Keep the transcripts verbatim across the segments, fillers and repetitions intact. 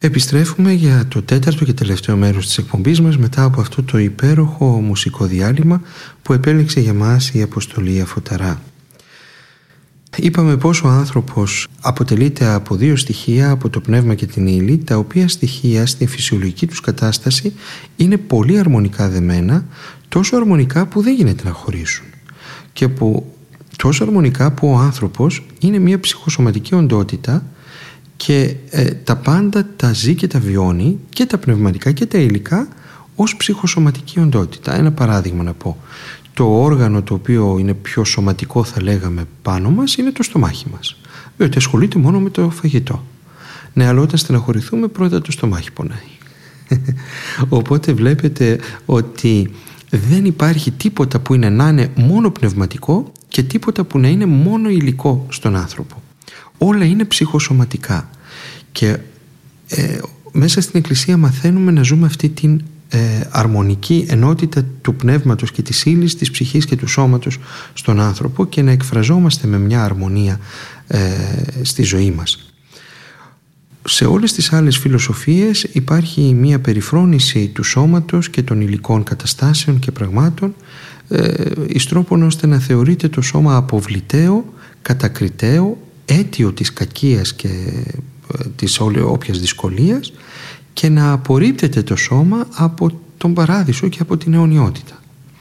Επιστρέφουμε για το τέταρτο και τελευταίο μέρος της εκπομπής μας μετά από αυτό το υπέροχο μουσικό διάλειμμα που επέλεξε για μας η Αποστολή Αφωταρά. Είπαμε πως ο άνθρωπος αποτελείται από δύο στοιχεία, από το πνεύμα και την ύλη, τα οποία στοιχεία στην φυσιολογική τους κατάσταση είναι πολύ αρμονικά δεμένα, τόσο αρμονικά που δεν γίνεται να χωρίσουν και που, τόσο αρμονικά που ο άνθρωπος είναι μια ψυχοσωματική οντότητα και ε, τα πάντα τα ζει και τα βιώνει, και τα πνευματικά και τα υλικά, ως ψυχοσωματική οντότητα. Ένα παράδειγμα να πω. Το όργανο το οποίο είναι πιο σωματικό, θα λέγαμε, πάνω μας είναι το στομάχι μας, διότι ασχολείται μόνο με το φαγητό. Ναι, αλλά όταν στεναχωρηθούμε πρώτα το στομάχι πονάει. Οπότε βλέπετε ότι δεν υπάρχει τίποτα που είναι να είναι μόνο πνευματικό και τίποτα που να είναι μόνο υλικό στον άνθρωπο. Όλα είναι ψυχοσωματικά και ε, μέσα στην Εκκλησία μαθαίνουμε να ζούμε αυτή την ε, αρμονική ενότητα του πνεύματος και της ύλης, της ψυχής και του σώματος στον άνθρωπο και να εκφραζόμαστε με μια αρμονία ε, στη ζωή μας. Σε όλες τις άλλες φιλοσοφίες υπάρχει μια περιφρόνηση του σώματος και των υλικών καταστάσεων και πραγμάτων ε, εις τρόπον ώστε να θεωρείται το σώμα αποβληταίο, κατακριταίο, αίτιο της κακίας και της όποιας δυσκολίας και να απορρίπτεται το σώμα από τον παράδεισο και από την αιωνιότητα.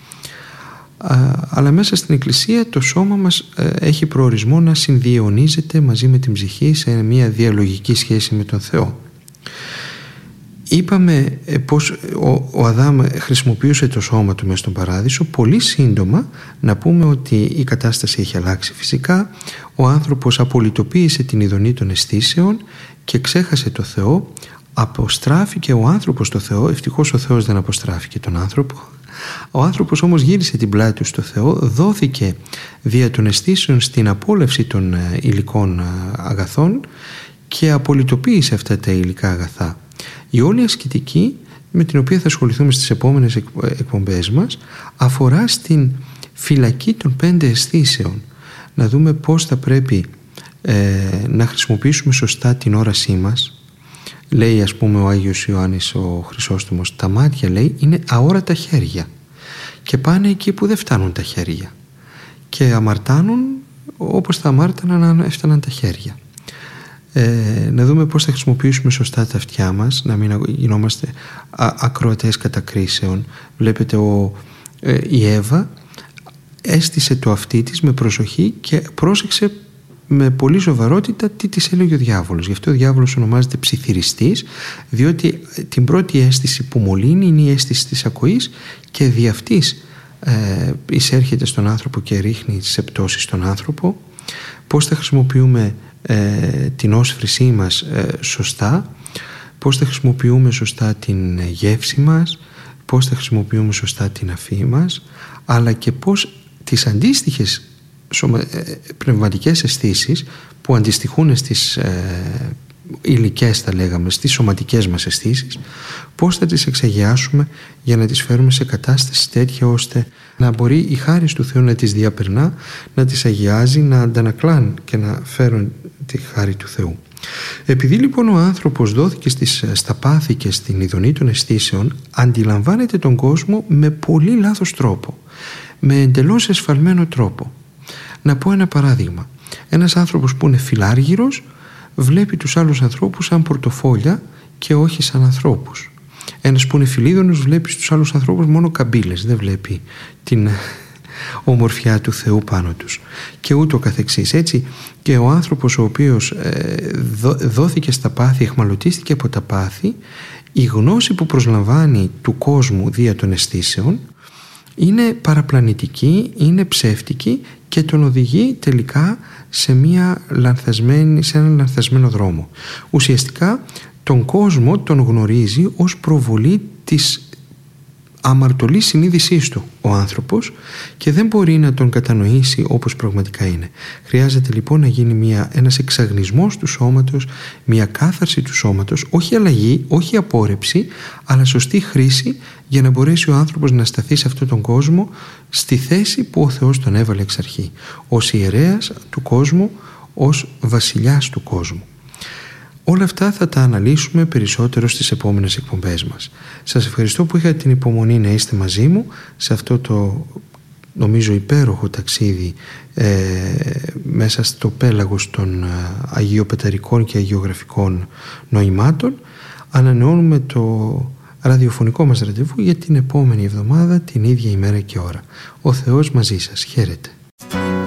Αλλά μέσα στην Εκκλησία το σώμα μας έχει προορισμό να συνδιαιωνίζεται μαζί με την ψυχή σε μια διαλογική σχέση με τον Θεό. Είπαμε πως ο, ο Αδάμ χρησιμοποιούσε το σώμα του μέσα στον παράδεισο. Πολύ σύντομα να πούμε ότι η κατάσταση έχει αλλάξει φυσικά. Ο άνθρωπος απολυτοποίησε την ειδονή των αισθήσεων και ξέχασε το Θεό. Αποστράφηκε ο άνθρωπος στο Θεό. Ευτυχώς ο Θεός δεν αποστράφηκε τον άνθρωπο. Ο άνθρωπος όμως γύρισε την πλάτη του στο Θεό, δόθηκε δια των αισθήσεων στην απόλαυση των υλικών αγαθών και απολυτοποίησε αυτά τα υλικά αγαθά. Η όλη ασκητική με την οποία θα ασχοληθούμε στις επόμενες εκπομπές μας αφορά στην φυλακή των πέντε αισθήσεων. Να δούμε πώς θα πρέπει ε, να χρησιμοποιήσουμε σωστά την όρασή μας. Λέει ας πούμε ο Άγιος Ιωάννης ο Χρυσόστομος, τα μάτια λέει είναι αόρατα χέρια και πάνε εκεί που δεν φτάνουν τα χέρια και αμαρτάνουν όπως θα αμάρταναν αν έφταναν τα χέρια. Ε, να δούμε πώς θα χρησιμοποιήσουμε σωστά τα αυτιά μας, να μην γινόμαστε α, ακροατές κατακρίσεων. Βλέπετε ο, ε, η Εύα έστησε το αυτί της με προσοχή και πρόσεξε με πολύ σοβαρότητα τι της έλεγε ο διάβολος. Γι' αυτό ο διάβολος ονομάζεται ψιθυριστής, διότι την πρώτη αίσθηση που μολύνει είναι η αίσθηση της ακοής και δι' αυτής ε, εισέρχεται στον άνθρωπο και ρίχνει τις επτώσεις στον άνθρωπο. Πώς θα χρησιμοποιούμε ε, την όσφρησή μας ε, σωστά, πώς θα χρησιμοποιούμε σωστά την γεύση μας, πώς θα χρησιμοποιούμε σωστά την αφή μας, αλλά και πώς τις αντίστοιχες σωμα, ε, πνευματικές αισθήσεις που αντιστοιχούν στις ε, υλικές, θα λέγαμε, στις σωματικές μας αισθήσεις, πώς θα τις εξαγιάσουμε για να τις φέρουμε σε κατάσταση τέτοια ώστε να μπορεί η χάρις του Θεού να τις διαπερνά, να τις αγιάζει, να αντανακλάν και να φέρουν τη χάρη του Θεού. Επειδή λοιπόν ο άνθρωπος δόθηκε στις, στα πάθη και στην ειδονή των αισθήσεων, αντιλαμβάνεται τον κόσμο με πολύ λάθος τρόπο, με εντελώς εσφαλμένο τρόπο. Να πω ένα παράδειγμα. Ένας άνθρωπος που είναι φιλάργυρος βλέπει τους άλλους ανθρώπους σαν πορτοφόλια και όχι σαν ανθρώπους. Ένας που είναι φιλίδωνος βλέπει στους άλλους ανθρώπους μόνο καμπύλες, δεν βλέπει την ομορφιά του Θεού πάνω τους και ούτω καθεξής. Έτσι και ο άνθρωπος ο οποίος ε, δό, δόθηκε στα πάθη, εχμαλωτίστηκε από τα πάθη, η γνώση που προσλαμβάνει του κόσμου δια των αισθήσεων είναι παραπλανητική, είναι ψεύτικη και τον οδηγεί τελικά σε, μια λανθασμένη, σε έναν λανθασμένο δρόμο. Ουσιαστικά τον κόσμο τον γνωρίζει ως προβολή της αμαρτωλής συνείδησής του ο άνθρωπος και δεν μπορεί να τον κατανοήσει όπως πραγματικά είναι. Χρειάζεται λοιπόν να γίνει μια, ένας εξαγνισμός του σώματος, μια κάθαρση του σώματος, όχι αλλαγή, όχι απόρρεψη, αλλά σωστή χρήση για να μπορέσει ο άνθρωπος να σταθεί σε αυτόν τον κόσμο στη θέση που ο Θεός τον έβαλε εξ αρχή, ως ιερέας του κόσμου, ως βασιλιάς του κόσμου. Όλα αυτά θα τα αναλύσουμε περισσότερο στις επόμενες εκπομπές μας. Σας ευχαριστώ που είχατε την υπομονή να είστε μαζί μου σε αυτό το νομίζω υπέροχο ταξίδι ε, μέσα στο πέλαγος των αγιοπεταρικών και αγιογραφικών νοημάτων. Ανανεώνουμε το ραδιοφωνικό μας ραντεβού για την επόμενη εβδομάδα την ίδια ημέρα και ώρα. Ο Θεός μαζί σας. Χαίρετε.